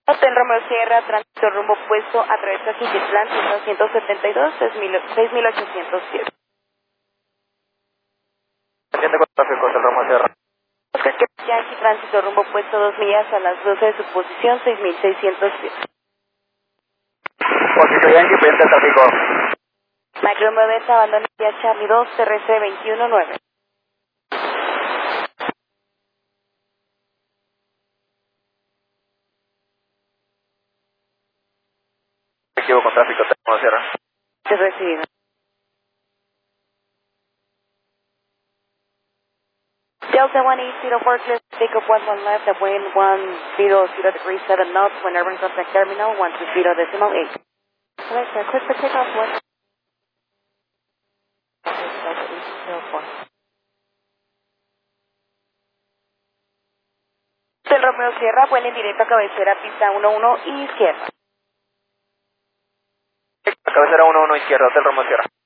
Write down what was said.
Hotel Romeo Sierra, tránsito rumbo opuesto, atraviesa Quititlán, 172, 6807. Atiende con tráfico, Hotel Romeo Sierra. Oscar Yankee, tránsito rumbo opuesto, 2 millas a las 12 de su posición, 6607. Oscar Yankee, pendiente del tráfico. Mike Romeo Delta, abandona ya Charlie 2, TRC 219. Equivo con tráfico, Hotel Romeo Sierra. Se recibido. Delta 180 clear, take up 11 left at wind 100 degrees 7 knots, when urban contact terminal 120.8. Alright, sir, quick for takeoff 1. Del Romeo Sierra, vuela en directo a cabecera, pista 11 y izquierda. Cabecera 11 izquierda, Hotel Romeo Sierra.